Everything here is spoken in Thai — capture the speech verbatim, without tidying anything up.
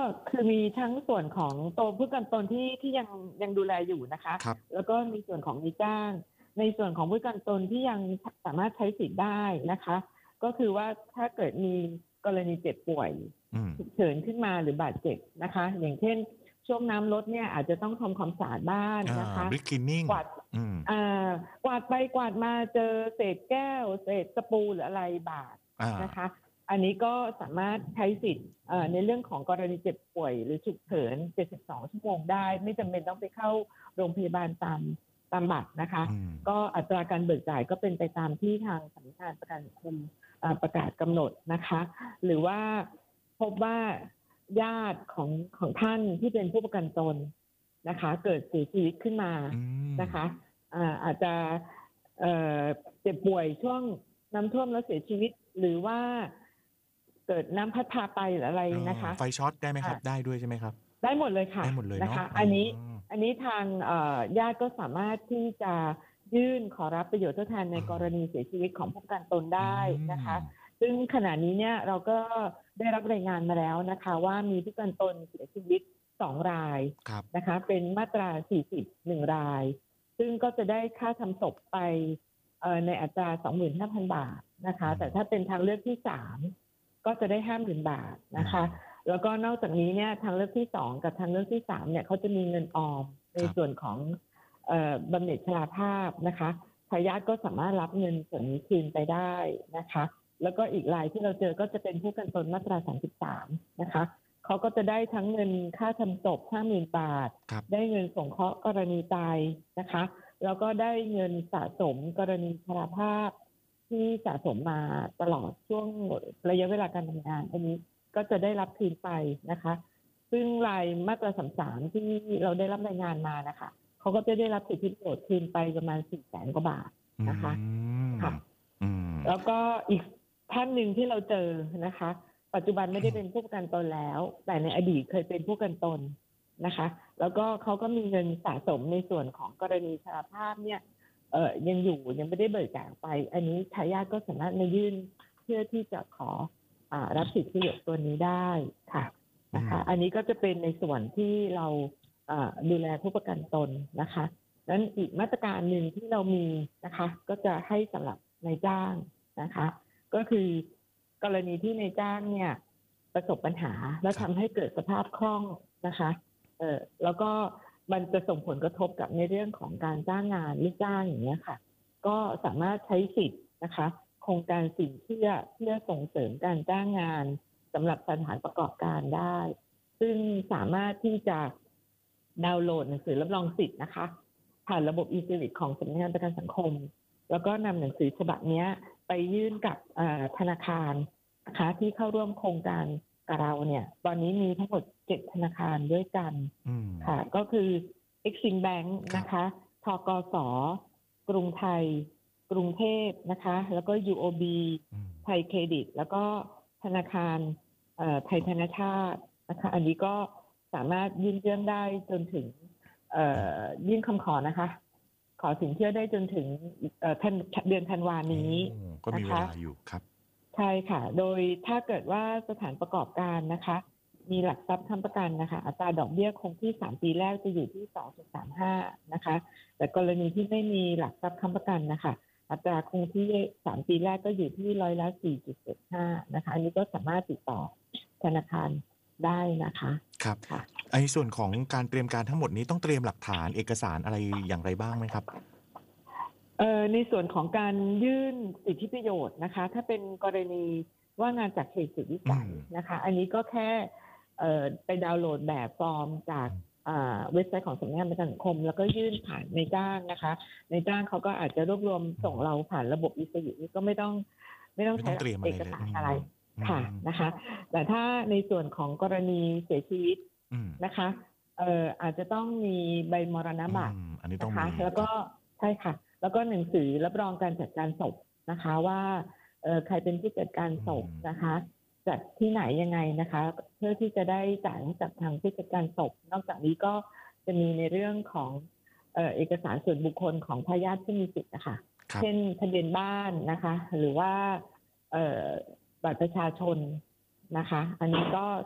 คือมีทั้งส่วนของตัวผู้ประกันตนที่ที่ยังยังดูแลอยู่นะคะครับแล้วก็มีส่วนของนายจ้างในส่วนของผู้ประกันตนที่ยังสามารถใช้สิทธิ์ได้นะคะก็คือว่าถ้าเกิดมีกรณีเจ็บป่วยอืมฉุกเฉินขึ้นมาหรือบาดเจ็บนะคะอย่างเช่นช่วงน้ำลดเนี่ยอาจจะต้องทำความสะอาดบ้านอ่านะคะ brick cleaning กวาดอืมอ่ากวาดไปกวาดมาเจอเศษแก้วเศษตะปูหรืออะไรบาดอ่านะคะอันนี้ก็สามารถใช้สิทธิ์ในเรื่องของกรณีเจ็บป่วยหรือฉุกเฉินเจ็ดสิบสองชั่วโมงได้ไม่จำเป็นต้องไปเข้าโรงพยาบาลตามตามบัตรนะคะก็อัตราการเบิกจ่ายก็เป็นไปตามที่ทางสำนักงานประกันสังคมประกาศกำหนดนะคะหรือว่าพบว่าญาติของของท่านที่เป็นผู้ประกันตนนะคะเกิดเสียชีวิตขึ้นมานะคะอาจจะเอ่อเจ็บป่วยช่วงน้ำท่วมแล้วเสียชีวิตหรือว่าเกิดน้ำพัดพาไปหรืออะไรนะคะไฟช็อตได้ไหมครับได้ด้วยใช่ไหมครับได้หมดเลยค่ะได้หมดเลยนะคะเนาะอันนี้อันนี้ทางญาติก็สามารถที่จะยื่นขอรับประโยชน์ทดแทนในกรณีเสียชีวิตของผู้ประกันตนได้นะคะซึ่งขณะนี้เนี่ยเราก็ได้รับรายงานมาแล้วนะคะว่ามีผู้ประกันตนเสียชีวิตสองรายนะคะเป็นมาตราสี่สิบหนึ่งรายซึ่งก็จะได้ค่าทำศพไปในอัตรา สองหมื่นห้าพัน บาทนะคะแต่ถ้าเป็นทางเลือกที่สามก็จะได้ ห้าหมื่น บาทนะคะแล้วก็นอกจากนี้เนี่ยทางเลือกที่สองกับทางเลือกที่สามเนี่ยเขาจะมีเงินออมในส่วนของเอ่อบำเหน็จชราภาพนะคะทายาทก็สามารถรับเงินส่วนนี้คืนไปได้นะคะแล้วก็อีกรายที่เราเจอก็จะเป็นผู้ประกันตนมาตราสามสิบสามนะคะเขาก็จะได้ทั้งเงินค่าทำศพ ห้าหมื่น บาทได้เงินสงเคราะห์กรณีตายนะคะแล้วก็ได้เงินสะสมกรณีชราภาพที่สะสมมาตลอดช่วงระยะเวลาการทำงานอันนี้ก็จะได้รับคืนไปนะคะซึ่งรายมาตราสามสิบสามที่เราได้รับรายงานมานะคะเขาก็จะได้รับสิทธิประโยชน์คืนไปประมาณสี่แสนกว่าบาทนะคะค่ะแล้วก็อีกท่านหนึ่งที่เราเจอนะคะปัจจุบันไม่ได้เป็นผู้ประกันตนแล้วแต่ในอดีตเคยเป็นผู้ประกันตนนะคะแล้วก็เขาก็มีเงินสะสมในส่วนของกรณีชราภาพเนี่ยเอ่อยังอยู่ยังไม่ได้เบิกจ่ายไปอันนี้ทายาทก็สามารถมายื่นเพื่อที่จะขออ่ารับสิทธิประโยชน์ตัวนี้ได้ค่ะนะคะอันนี้ก็จะเป็นในส่วนที่เราอ่าดูแลผู้ประกันตนนะคะนั้นอีกมาตรการหนึ่งที่เรามีนะคะก็จะให้สำหรับนายจ้างนะคะก็คือกรณีที่นายจ้างเนี่ยประสบปัญหาแล้วทำให้เกิดสภาพคล่องนะคะเออแล้วก็มันจะส่งผลกระทบกับในเรื่องของการจ้างงานลูกจ้างอย่างเงี้ยค่ะก็สามารถใช้สิทธิ์นะคะโครงการสินเชื่อเพื่อส่งเสริมการจ้างงานสำหรับสถานประกอบการได้ซึ่งสามารถที่จะดาวน์โหลดหนังสือรับรองสิทธิ์นะคะผ่านระบบ e-service ของสำนักงานประกันสังคมแล้วก็นำหนังสือฉบับนี้ไปยื่นกับธนาคารนะคะที่เข้าร่วมโครงการกับเราเนี่ยตอนนี้มีทั้งหมดเจ็ดธนาคารด้วยกันค่ะก็คือ Exim Bank นะคะธกส.กรุงไทยกรุงเทพนะคะแล้วก็ ยู โอ บี ไทยเครดิตแล้วก็ธนาคารไทยธนชาตินะคะอันนี้ก็สามารถยื่นเรื่องได้จนถึงยื่นคำขอนะคะขอสินเชื่อได้จนถึงเดือนธันวานี้ก็มีเวลาอยู่ครับใช่ค่ะโดยถ้าเกิดว่าสถานประกอบการนะคะมีหลักทรัพย์ค้ำประกันนะคะอัตราดอกเบี้ยคงที่สามปีแรกจะอยู่ที่ สองจุดสามห้า นะคะแต่กรณีที่ไม่มีหลักทรัพย์ค้ำประกันนะคะอัตราคงที่สามปีแรกก็อยู่ที่ร้อยละ สี่จุดเจ็ดห้า นะคะอันนี้ก็สามารถติดต่อธนาคารได้นะคะครับไอ้ส่วนของการเตรียมการทั้งหมดนี้ต้องเตรียมหลักฐานเอกสารอะไรอย่างไรบ้างไหมครับเอ่อในส่วนของการยื่นสิทธิประโยชน์นะคะถ้าเป็นกรณีว่างานจากเหตุสุดวิสัยนะคะอันนี้ก็แค่เอ่อไปดาวน์โหลดแบบฟอร์มจากเว็บไซต์ของสำนักงานประกันสังคมแล้วก็ยื่นผ่านในจ้างนะคะในจ้างเขาก็อาจจะรวบรวมส่งเราผ่านระบบอีสยิก็ไม่ต้องไม่ต้องใช้เอกสารอะไรค่ะนะคะแต่ถ้าในส่วนของกรณีเสียชีวิตนะคะเอ่ออาจจะต้องมีใบมรณบัตรนะคะแล้วก็ใช่ค่ะแล้วก็หนังสือรับรองการจัดการศพนะคะว่าเอ่อใครเป็นผู้จัดการศพนะคะจัดที่ไหนยังไงนะคะเพื่อที่จะได้จ่ายจากทางผู้จัดการศพนอกจากนี้ก็จะมีในเรื่องของเอ่อเอกสารส่วนบุคคลของทายาทที่มีสิทธิ์นะคะเช่นทะเบียนบ้านนะคะหรือว่าเอ่อบัตรประชาชนนะคะอันนี้ก็